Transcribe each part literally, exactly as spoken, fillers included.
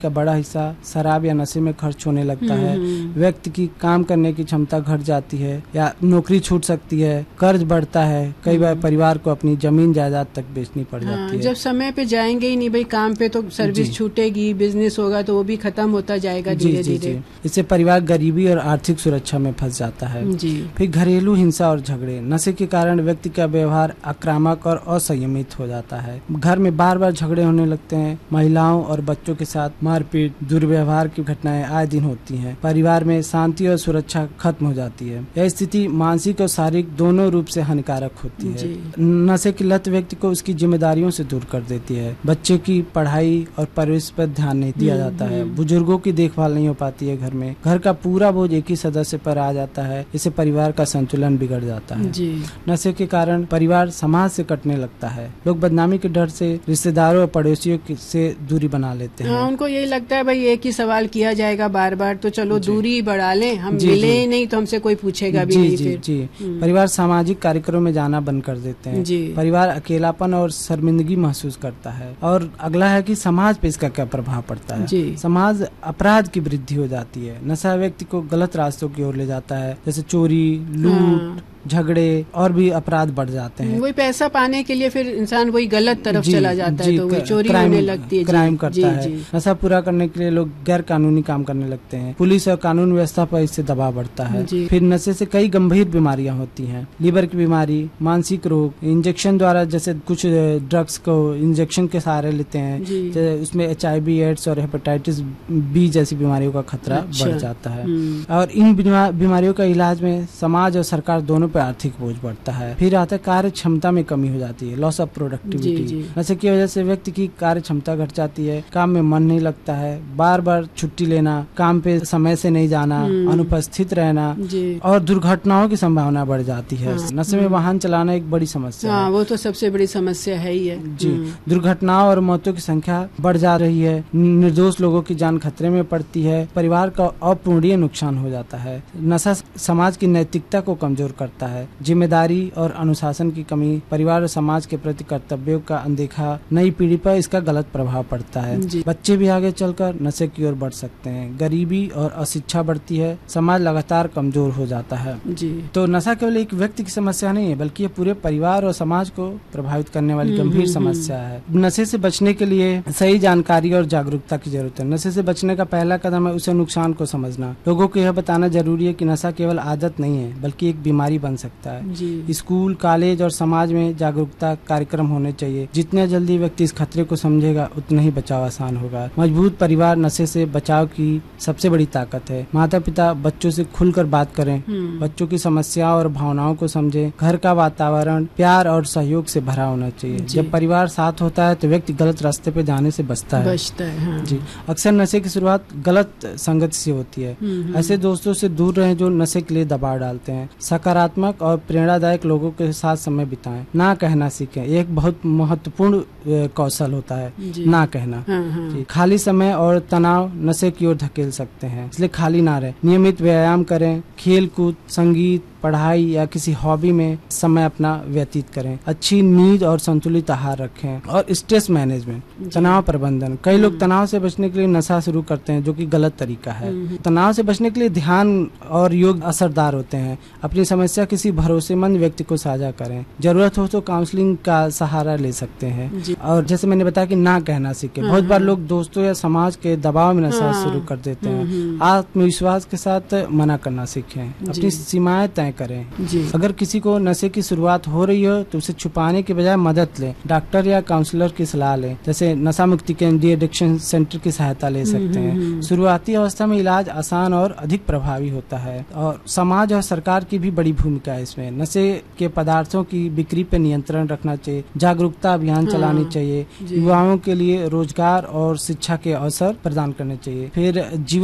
का बड़ा हिस्सा शराब या नशे में खर्च होने लगता है। व्यक्ति की काम करने की क्षमता घट जाती है या नौकरी छूट सकती है, कर्ज बढ़ता है, कई बार परिवार को अपनी जमीन जायदाद तक बेचनी पड़ जाती हाँ, है। जब समय पे जाएंगे ही नहीं भाई काम पे तो सर्विस छूटेगी, बिजनेस होगा तो वो भी खत्म होता जाएगा धीरे धीरे। इससे परिवार गरीबी और आर्थिक सुरक्षा में फंस जाता है। जी। फिर घरेलू हिंसा और झगड़े, नशे के कारण व्यक्ति का व्यवहार आक्रामक और असंयमित हो जाता है। घर में बार बार झगड़े होने लगते हैं। महिलाओं और बच्चों के साथ मारपीट, दुर्व्यवहार की घटनाएं आए दिन होती हैं। परिवार में शांति और सुरक्षा खत्म हो जाती है। यह स्थिति मानसिक और शारीरिक दोनों रूप से हानिकारक होती है। नशे की लत व्यक्ति को उसकी जिम्मेदारियों से दूर कर देती है। बच्चे की पढ़ाई और परवरिश पर ध्यान नहीं दिया जाता है। बुजुर्गों की देखभाल नहीं हो पाती है। घर में घर का पूरा बोझ एक ही सदस्य पर आ जाता है। इससे परिवार का संतुलन बिगड़ जाता है। जी। नशे के कारण परिवार समाज से कटने लगता है। लोग बदनामी के डर से रिश्तेदारों और पड़ोसियों से दूरी बना लेते हैं। हाँ, उनको यही लगता है भाई एक ही सवाल किया जाएगा बार बार, तो चलो दूरी बढ़ा लें, हम मिले नहीं तो हमसे कोई पूछेगा भी नहीं। जी फिर जी परिवार सामाजिक कार्यक्रमों में जाना बंद कर देते हैं। परिवार अकेलापन और शर्मिंदगी महसूस करता है। और अगला है कि समाज पे इसका क्या प्रभाव पड़ता है। समाज अपराध की वृद्धि हो जाती है। नशा व्यक्ति को गलत रास्तों की ओर ले जाता है, जैसे चोरी, लूट, झगड़े और भी अपराध बढ़ जाते हैं। वही पैसा पाने के लिए फिर इंसान वही गलत तरफ चला जाता है, तो वही चोरी होने लगती है, क्राइम करता है। नशा पूरा करने के लिए लोग गैर कानूनी काम करने लगते हैं। पुलिस और कानून व्यवस्था पर इससे दबाव बढ़ता है। फिर नशे से कई गंभीर बीमारियां होती हैं। लीवर की बीमारी, मानसिक रोग, इंजेक्शन द्वारा, जैसे कुछ ड्रग्स को इंजेक्शन के सहारे लेते हैं, उसमें एच आई वी, एड्स और हेपेटाइटिस बी जैसी बीमारियों का खतरा बढ़ जाता है। और इन बीमारियों का इलाज में समाज और सरकार दोनों पे आर्थिक बोझ बढ़ता है। फिर आता है कार्य क्षमता में कमी हो जाती है, लॉस ऑफ प्रोडक्टिविटी। नशे की वजह से व्यक्ति की कार्य क्षमता घट जाती है, काम में मन नहीं लगता है, बार बार छुट्टी लेना, काम पे समय से नहीं जाना, अनुपस्थित रहना और दुर्घटनाओं की संभावना बढ़ जाती है। नशे में वाहन चलाना एक बड़ी समस्या है। वो तो सबसे बड़ी समस्या है ही है। जी, दुर्घटनाओं और मौतों की संख्या बढ़ जा रही है। निर्दोष लोगों की जान खतरे में पड़ती है। परिवार का अपूरणीय नुकसान हो जाता है। नशा समाज की नैतिकता को कमजोर करता है। जिम्मेदारी और अनुशासन की कमी, परिवार और समाज के प्रति कर्तव्यों का अनदेखा, नई पीढ़ी पर इसका गलत प्रभाव पड़ता है। बच्चे भी आगे चलकर नशे की ओर बढ़ सकते हैं। गरीबी और अशिक्षा बढ़ती है। समाज लगातार कमजोर हो जाता है। जी। तो नशा केवल एक व्यक्ति की समस्या नहीं है, बल्कि ये पूरे परिवार और समाज को प्रभावित करने वाली गंभीर समस्या है। नशे से बचने के लिए सही जानकारी और जागरूकता की जरूरत है। नशे से बचने का पहला कदम है उसे नुकसान को समझना। लोगों को यह बताना जरूरी है कि नशा केवल आदत नहीं है, बल्कि एक बीमारी बन सकता है। स्कूल, कॉलेज और समाज में जागरूकता कार्यक्रम होने चाहिए। जितने जल्दी व्यक्ति इस खतरे को समझेगा, उतना ही बचाव आसान होगा। मजबूत परिवार नशे से बचाव की सबसे बड़ी ताकत है। माता पिता बच्चों से खुलकर बात करें, बच्चों की समस्याओं और भावनाओं को समझें। घर का वातावरण प्यार और सहयोग से भरा होना चाहिए। जब परिवार साथ होता है तो व्यक्ति गलत रास्ते पे जाने से बचता है। बचता है हाँ। जी। अक्सर नशे की शुरुआत गलत संगत से होती है। ऐसे दोस्तों से दूर रहें जो नशे के लिए दबाव डालते हैं। सकारात्मक और प्रेरणादायक लोगों के साथ समय बिताएं। ना कहना सीखें, ये एक बहुत महत्वपूर्ण कौशल होता है, ना कहना। हाँ, हाँ। खाली समय और तनाव नशे की ओर धकेल सकते हैं, इसलिए खाली ना रहे। नियमित व्यायाम करें, खेल कूद, संगीत, पढ़ाई या किसी हॉबी में समय अपना व्यतीत करें। अच्छी नींद और संतुलित आहार रखें। और स्ट्रेस मैनेजमेंट, तनाव प्रबंधन। कई लोग तनाव से बचने के लिए नशा शुरू करते हैं, जो कि गलत तरीका है। तनाव से बचने के लिए ध्यान और योग असरदार होते हैं। अपनी समस्या किसी भरोसेमंद व्यक्ति को साझा करें। जरूरत हो तो काउंसलिंग का सहारा ले सकते हैं। और जैसे मैंने बताया कि ना कहना सीखें। बहुत बार लोग दोस्तों या समाज के दबाव में नशा शुरू कर देते हैं। आत्मविश्वास के साथ मना करना सीखें। अपनी सीमाएं तय करें। जी। अगर किसी को नशे की शुरुआत हो रही हो तो उसे छुपाने के बजाय मदद लें। डॉक्टर या काउंसलर की सलाह लें। जैसे नशा मुक्ति केंद्र, एडिक्शन सेंटर की सहायता ले सकते हैं। शुरुआती अवस्था में इलाज आसान और अधिक प्रभावी होता है। और समाज और सरकार की भी बड़ी भूमिका है इसमें। नशे के पदार्थों की बिक्री पर नियंत्रण रखना चाहिए। जागरूकता अभियान हाँ, चलानी चाहिए। युवाओं के लिए रोजगार और शिक्षा के अवसर प्रदान करने चाहिए। फिर जीवन में लक्ष्य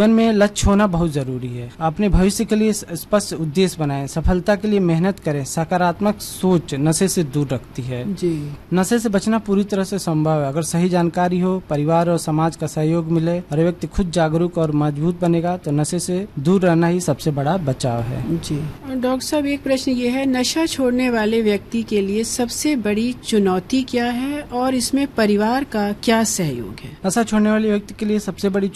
लक्ष्य होना बहुत जरूरी है। अपने भविष्य के लिए स्पष्ट उद्देश्य बनाएं, सफलता के लिए मेहनत करें। सकारात्मक सोच नशे से दूर रखती है जी। नशे से बचना पूरी तरह से संभव है अगर सही जानकारी हो, परिवार और समाज का सहयोग मिले और व्यक्ति खुद जागरूक और मजबूत बनेगा तो नशे से दूर रहना ही सबसे बड़ा बचाव है। जी। और डॉक्टर साहब, एक प्रश्न ये है, नशा छोड़ने वाले व्यक्ति के लिए सबसे बड़ी चुनौती क्या है और इसमें परिवार का क्या सहयोग है? नशा छोड़ने वाले व्यक्ति के लिए सबसे बड़ी